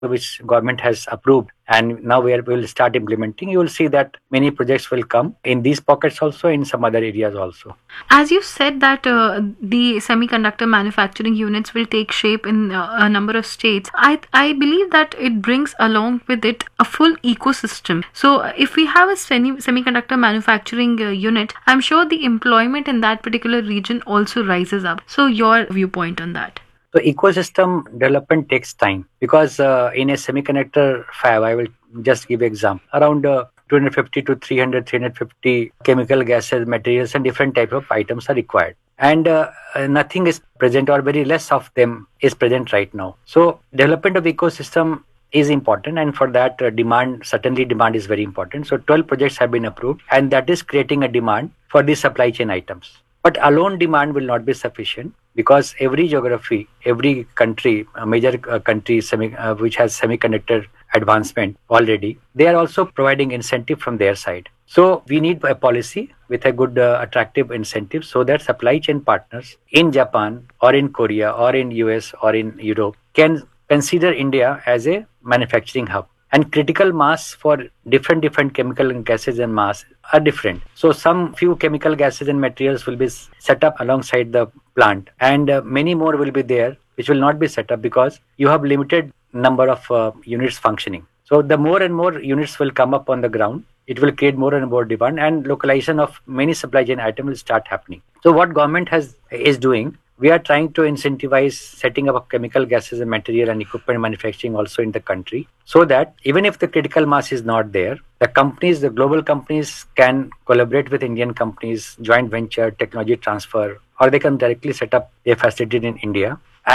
which government has approved, and now we will start implementing, you will see that many projects will come in these pockets also, in some other areas also. As you said that the semiconductor manufacturing units will take shape in a number of states, I believe that it brings along with it a full ecosystem. So if we have a semiconductor manufacturing unit, I'm sure the employment in that particular region also rises up. So your viewpoint on that? So ecosystem development takes time, because in a semiconductor fab, I will just give example, around 250 to 300, 350 chemical gases, materials, and different type of items are required. And nothing is present, or very less of them is present right now. So development of ecosystem is important, and for that certainly demand is very important. So 12 projects have been approved, and that is creating a demand for the supply chain items. But alone demand will not be sufficient, because every geography, every country, a major country which has semiconductor advancement already, they are also providing incentive from their side. So we need a policy with a good attractive incentive, so that supply chain partners in Japan or in Korea or in US or in Europe can consider India as a manufacturing hub. And critical mass for different chemical and gases and mass are different. So some few chemical gases and materials will be set up alongside the plant, and many more will be there which will not be set up, because you have limited number of units functioning. So the more and more units will come up on the ground, it will create more and more demand, and localization of many supply chain items will start happening. So what government is doing, we are trying to incentivize setting up of chemical gases and material and equipment manufacturing also in the country, so that even if the critical mass is not there, the global companies can collaborate with Indian companies, joint venture, technology transfer, or they can directly set up their facility in India.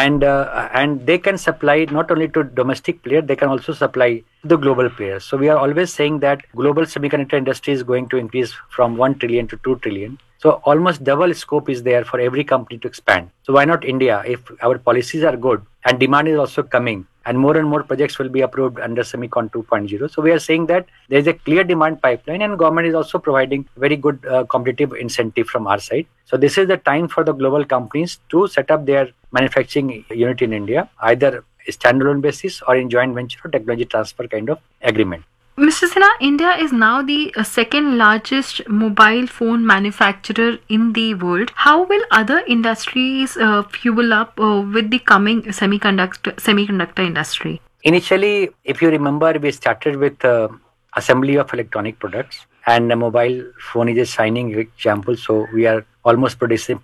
And they can supply not only to domestic players, they can also supply to the global players. So we are always saying that global semiconductor industry is going to increase from 1 trillion to 2 trillion. So almost double scope is there for every company to expand. So why not India? If our policies are good and demand is also coming, and more projects will be approved under Semicon 2.0. So we are saying that there is a clear demand pipeline, and government is also providing very good competitive incentive from our side. So this is the time for the global companies to set up their manufacturing unit in India, either standalone basis or in joint venture or technology transfer kind of agreement. Mr. Sinha, India is now the second largest mobile phone manufacturer in the world. How will other industries fuel up with the coming semiconductor industry? Initially, if you remember, we started with assembly of electronic products, and a mobile phone is a shining example. So we are almost producing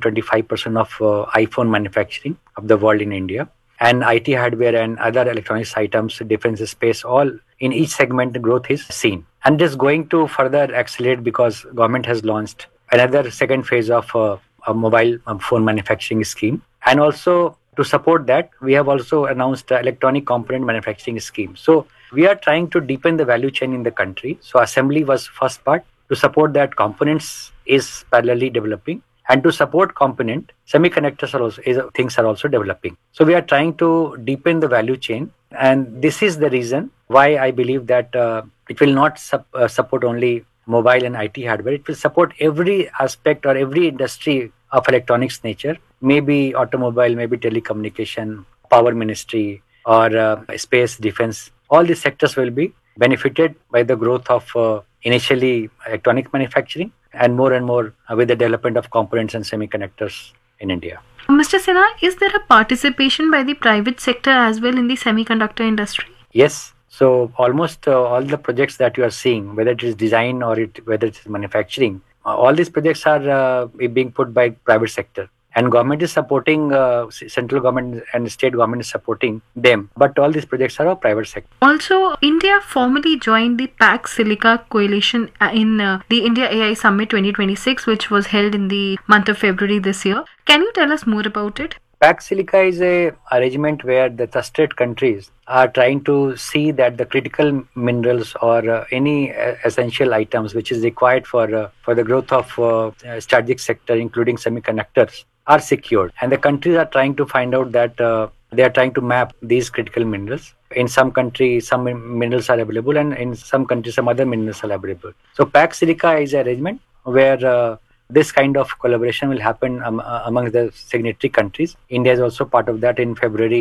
25% of iPhone manufacturing of the world in India. And IT hardware and other electronics items, defense space, all in each segment, the growth is seen. And this going to further accelerate, because government has launched another second phase of a mobile phone manufacturing scheme. And also to support that, we have also announced the electronic component manufacturing scheme. So we are trying to deepen the value chain in the country. So assembly was first part. To support that, components is parallelly developing. And to support component, semiconductors things are also developing. So we are trying to deepen the value chain, and this is the reason why I believe that it will not support only mobile and IT hardware. It will support every aspect or every industry of electronics nature, maybe automobile, maybe telecommunication, power ministry, or space, defense. All these sectors will be benefited by the growth of initially electronic manufacturing, and more with the development of components and semiconductors in India. Mr. Sinha, is there a participation by the private sector as well in the semiconductor industry? Yes. So almost all the projects that you are seeing, whether it is design or whether it is manufacturing, all these projects are being put by private sector. And government is supporting, central government and state government is supporting them. But all these projects are of private sector. Also, India formally joined the PAC Silica Coalition in the India AI Summit 2026, which was held in the month of February this year. Can you tell us more about it? PAC Silica is a arrangement where the trusted countries are trying to see that the critical minerals or any essential items which is required for the growth of strategic sector, including semiconductors, are secured. And the countries are trying to find out that they are trying to map these critical minerals. In some countries, some minerals are available, and in some countries, some other minerals are available. So PAC Silica is an arrangement where this kind of collaboration will happen among the signatory countries. India is also part of that. In February,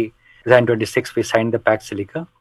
2026, we signed the Pact Silica.